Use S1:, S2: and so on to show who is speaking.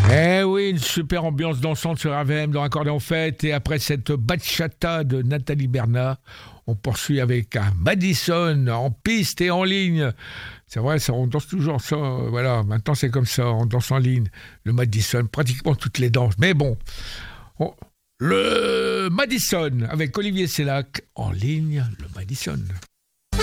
S1: Eh oui, une super ambiance dansante sur RVM dans Accordéon Fête. Et après cette bachata de Nathalie Bernard, on poursuit avec un Madison en piste et en ligne. C'est vrai, ça, on danse toujours ça. Voilà, maintenant c'est comme ça, on danse en ligne. Le Madison, pratiquement toutes les danses. Mais bon, le Madison avec Olivier Sellac en ligne, le Madison.